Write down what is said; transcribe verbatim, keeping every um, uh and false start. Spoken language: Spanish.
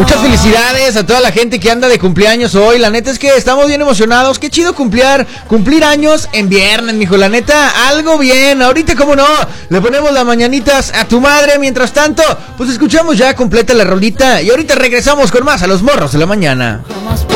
Muchas felicidades a toda la gente que anda de cumpleaños hoy. La neta es que estamos bien emocionados. Qué chido cumplir, cumplir años en viernes, mijo. La neta, algo bien. Ahorita, cómo no, le ponemos las mañanitas a tu madre. Mientras tanto, pues escuchamos ya completa la rolita. Y ahorita regresamos con más a Los Morros de la Mañana.